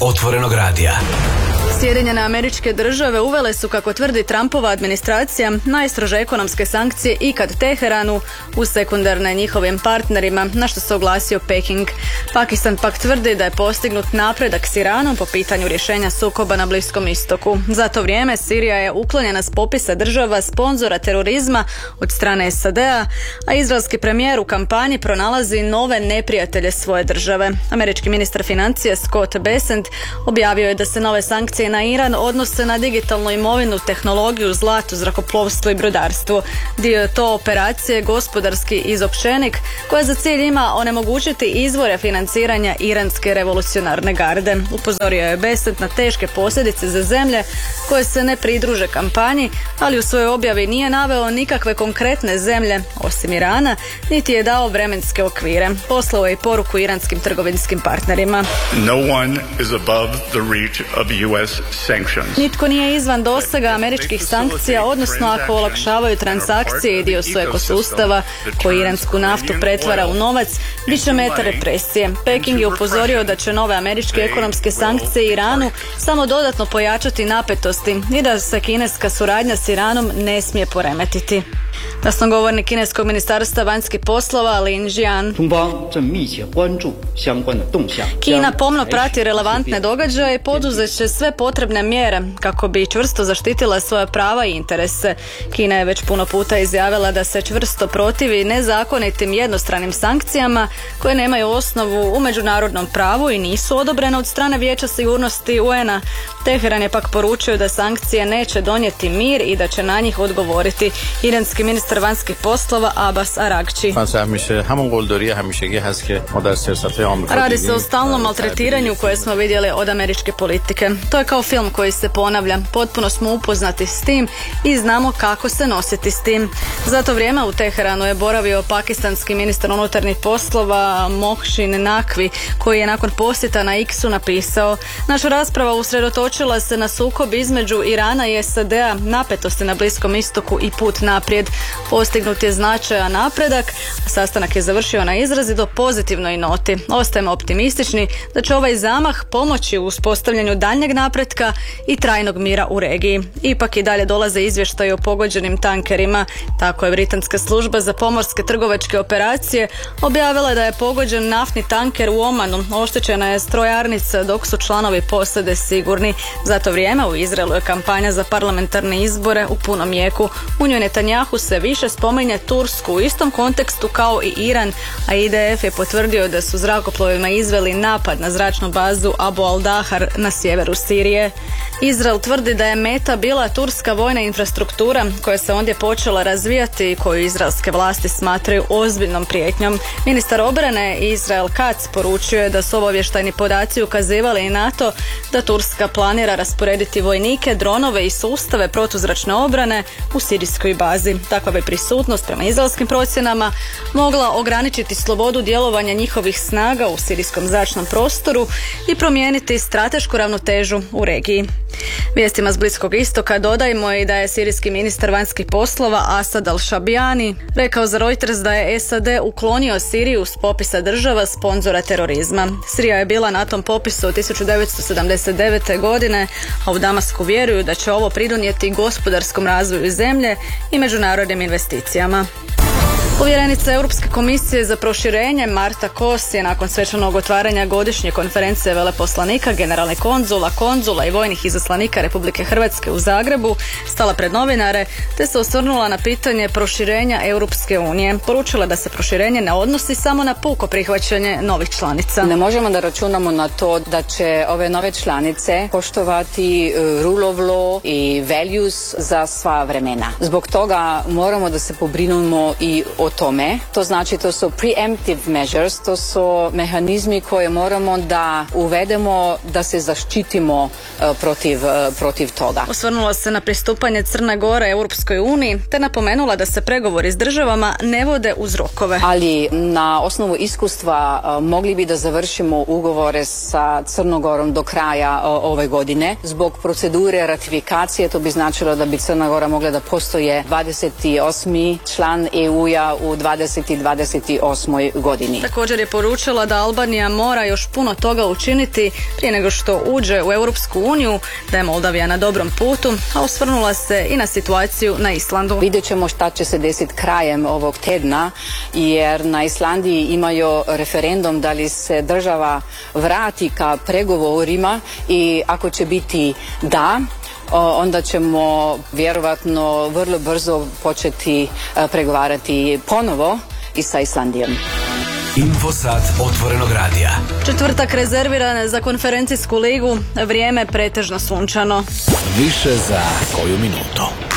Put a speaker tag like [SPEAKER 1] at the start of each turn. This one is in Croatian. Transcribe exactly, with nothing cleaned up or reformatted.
[SPEAKER 1] Otvorenog radija.
[SPEAKER 2] Sjedinjene Američke Države uvele su, kako tvrdi Trumpova administracija, najstrože ekonomske sankcije ikad Teheranu uz sekundarne njihovim partnerima, na što se oglasio Peking. Pakistan pak tvrdi da je postignut napredak s Iranom po pitanju rješenja sukoba na Bliskom istoku. Za to vrijeme Sirija je uklonjena s popisa država sponzora terorizma od strane S A D-a, a izraelski premijer u kampanji pronalazi nove neprijatelje svoje države. Američki ministar financija Scott Bessent objavio je da se nove sankcije na Iran odnose na digitalnu imovinu, tehnologiju, zlato, zrakoplovstvo i brodarstvo. Dio je to operacije gospodarski izopćenik koja za cilj ima onemogućiti izvore financiranja iranske revolucionarne garde. Upozorio je Bessent na teške posljedice za zemlje koje se ne pridruže kampanji, ali u svojoj objavi nije naveo nikakve konkretne zemlje osim Irana, niti je dao vremenske okvire. Poslao je i poruku iranskim trgovinskim partnerima.
[SPEAKER 3] No one is above the reach of U S sanctions.
[SPEAKER 2] Nitko nije izvan dosega američkih sankcija, odnosno ako olakšavaju transakcije i dio su ekosustava koji iransku naftu pretvara u novac, bit će meta represije. Peking je upozorio da će nove američke ekonomske sankcije Iranu samo dodatno pojačati napetosti i da se kineska suradnja s Iranom ne smije poremetiti. Glasnogovornik kineskog ministarstva vanjskih poslova Lin Jian. Kina pomno prati relevantne događaje i poduzet će sve potrebne mjere kako bi čvrsto zaštitila svoja prava i interese. Kina je već puno puta izjavila da se čvrsto protivi nezakonitim jednostranim sankcijama koje nemaju osnovu u međunarodnom pravu i nisu odobrene od strane Vijeća sigurnosti U N A. Teheran je pak poručio da sankcije neće donijeti mir i da će na njih odgovoriti. Iranski ministar vanjskih poslova Abbas Aragči. Radi se o stalnom maltretiranju koje smo vidjeli od američke politike. To je kao film koji se ponavlja. Potpuno smo upoznati s tim i znamo kako se nositi s tim. Za to vrijeme u Teheranu je boravio pakistanski ministar unutarnjih poslova Mohsin Naqvi, koji je nakon posjeta na X-u napisao: naša rasprava usredotočila se na sukob između Irana i S A D-a, napetosti na Bliskom istoku i put naprijed. Postignut je značajan napredak, a sastanak je završio na izrazito pozitivnoj noti. Ostajemo optimistični da će ovaj zamah pomoći u uspostavljanju daljnjeg napretka i trajnog mira u regiji. Ipak i dalje dolaze izvještaji o pogođenim tankerima. Tako je britanska služba za pomorske trgovačke operacije objavila da je pogođen naftni tanker u Omanu. Oštećena je strojarnica dok su članovi posade sigurni. Za to vrijeme u Izraelu je kampanja za parlamentarne izbore u punom jeku. U njoj Netanjahu se više spominje Tursku u istom kontekstu kao i Iran, a I D F je potvrdio da su zrakoplovima izveli napad na zračnu bazu Abu al-Dahar na sjeveru Sirije. Izrael tvrdi da je meta bila turska vojna infrastruktura koja se ondje počela razvijati i koju izraelske vlasti smatraju ozbiljnom prijetnjom. Ministar obrane Israel Katz poručio je da su obavještajni podaci ukazivali i na to da Turska planira rasporediti vojnike, dronove i sustave protuzračne obrane u sirijskoj bazi. Takva bi prisutnost prema izraelskim procjenama mogla ograničiti slobodu djelovanja njihovih snaga u sirijskom zračnom prostoru i promijeniti stratešku ravnotežu u regiji. Vijestima s Bliskog istoka dodajmo i da je sirijski ministar vanjskih poslova Asad al-Shabiani rekao za Reuters da je S A D uklonio Siriju s popisa država sponzora terorizma. Sirija je bila na tom popisu od tisuću devetsto sedamdeset devete. godine, a u Damasku vjeruju da će ovo pridonijeti gospodarskom razvoju zemlje i međunarodnim investicijama. Povjerenica Europske komisije za proširenje Marta Kos je nakon svečanog otvaranja godišnje konferencije veleposlanika, generalnih konzula, konzula i vojnih izaslanika Republike Hrvatske u Zagrebu stala pred novinare te se osvrnula na pitanje proširenja Europske unije. Poručila da se proširenje ne odnosi samo na puko prihvaćanje novih članica.
[SPEAKER 4] Ne možemo da računamo na to da će ove nove članice poštovati rule of law i values za sva vremena. Zbog toga moramo da se pobrinemo i o tome. To znači to su preemptive measures, to su mehanizmi koje moramo da uvedemo da se zaštitimo uh, protiv, uh, protiv toga.
[SPEAKER 2] Osvrnula se na pristupanje Crne Gore Europskoj uniji te napomenula da se pregovori s državama ne vode uz rokove.
[SPEAKER 4] Ali na osnovu iskustva uh, mogli bi da završimo ugovore sa Crnogorom do kraja uh, ove godine. Zbog procedure ratifikacije to bi značilo da bi Crna Gora mogla da postoje dvadeset osmi član E U-a sada u dvadeset dvadeset osmoj godini.
[SPEAKER 2] Također je poručila da Albanija mora još puno toga učiniti prije nego što uđe u Europsku uniju, da je Moldavija na dobrom putu, a osvrnula se i na situaciju na Islandu.
[SPEAKER 4] Vidjet ćemo šta će se desiti krajem ovog tedna, jer na Islandiji imaju referendum da li se država vrati ka pregovorima i ako će biti da, onda ćemo vjerovatno vrlo brzo početi pregovarati ponovo i sa Islandijom.
[SPEAKER 1] Infosat otvorenog radija.
[SPEAKER 2] Četvrtak rezerviran za konferencijsku ligu, vrijeme pretežno sunčano.
[SPEAKER 1] Više za koju minutu.